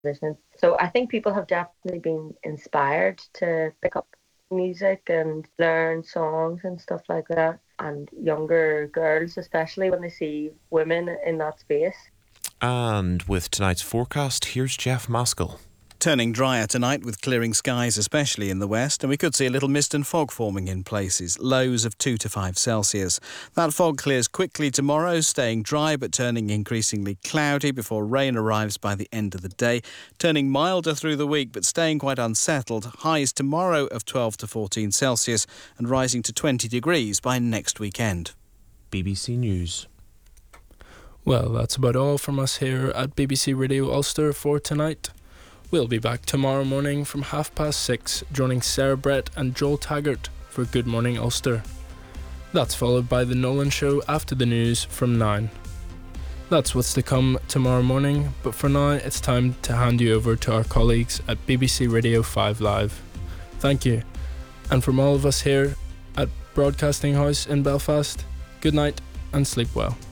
musicians. So I think people have definitely been inspired to pick up music and learn songs and stuff like that. And younger girls, especially when they see women in that space. And with tonight's forecast, here's Jeff Maskell. Turning drier tonight with clearing skies, especially in the west, and we could see a little mist and fog forming in places, lows of 2 to 5 Celsius. That fog clears quickly tomorrow, staying dry but turning increasingly cloudy before rain arrives by the end of the day, turning milder through the week but staying quite unsettled. Highs tomorrow of 12 to 14 Celsius and rising to 20 degrees by next weekend. BBC News. Well, that's about all from us here at BBC Radio Ulster for tonight. We'll be back tomorrow morning from 6:30, joining Sarah Brett and Joel Taggart for Good Morning Ulster. That's followed by The Nolan Show after the news from 9. That's what's to come tomorrow morning, but for now it's time to hand you over to our colleagues at BBC Radio 5 Live. Thank you. And from all of us here at Broadcasting House in Belfast, good night and sleep well.